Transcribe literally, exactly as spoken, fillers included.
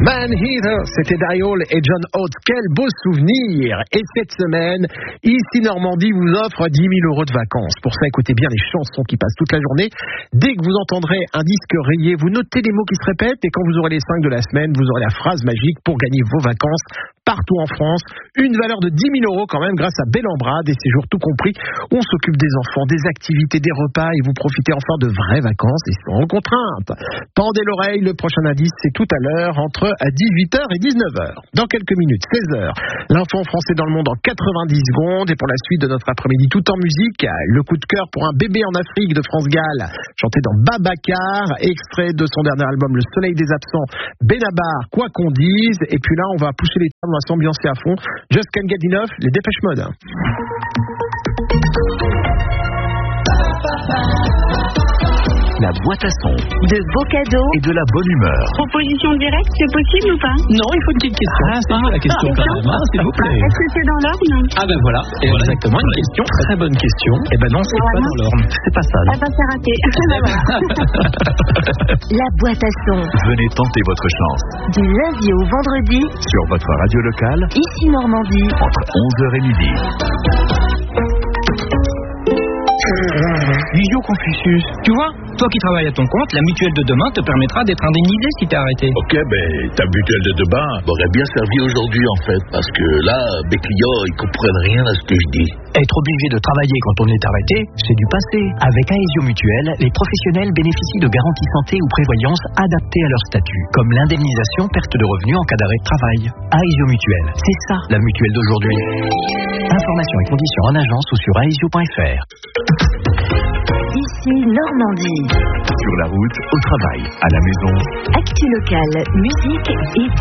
Man Eater, c'était Daryl et John Oates. Quel beau souvenir! Et cette semaine, ici Normandie vous offre dix mille euros de vacances. Pour ça, écoutez bien les chansons qui passent toute la journée. Dès que vous entendrez un disque rayé, vous notez les mots qui se répètent et quand vous aurez les cinq de la semaine, vous aurez la phrase magique pour gagner vos vacances partout en France. Une valeur de dix mille euros quand même grâce à Bellembrad, des séjours tout compris. On s'occupe des enfants, des activités, des repas et vous profitez enfin de vraies vacances et sans contrainte. Tendez l'oreille, le prochain indice c'est tout à l'heure entre dix-huit heures et dix-neuf heures. Dans quelques minutes, seize heures, l'info en français dans le monde en quatre-vingt-dix secondes et pour la suite de notre après-midi tout en musique, le coup de cœur pour un bébé en Afrique de France Gall, chanté dans Babacar, extrait de son dernier album Le Soleil des Absents, Benabar, quoi qu'on dise, et puis là on va pousser les tables, on va s'ambiancer à fond. Just Can't Get Enough, les Dépêche Mode. La boîte à son, de beaux cadeaux et de la bonne humeur. Proposition directe, c'est possible ou pas? Non, il faut une petite question. Ah, c'est la question quand même, hein, s'il vous plaît. Est-ce que c'est dans l'Orne? Ah ben voilà, et voilà exactement une question, très bonne question. Eh ben non, c'est Voilà. pas dans l'Orne, c'est pas ça. Ah bah c'est raté. La boîte à son, Venez tenter votre chance du lundi au vendredi, sur votre radio locale ici Normandie. entre onze heures et midi. Visio Confucius. Tu vois, toi qui travailles à ton compte, la mutuelle de demain te permettra d'être indemnisé si t'es arrêté. Ok, ben ta mutuelle de demain m'aurait bien servi aujourd'hui en fait, parce que là, mes clients, ils comprennent rien à ce que je dis. Être obligé de travailler quand on est arrêté, c'est du passé. Avec Aesio Mutuelle, les professionnels bénéficient de garanties santé ou prévoyance adaptées à leur statut, comme l'indemnisation perte de revenus en cas d'arrêt de travail. Aesio Mutuelle, c'est ça la mutuelle d'aujourd'hui. Informations et conditions en agence ou sur aesio point f r. Ici Normandie. Sur la route, au travail, à la maison. Actu locale, musique et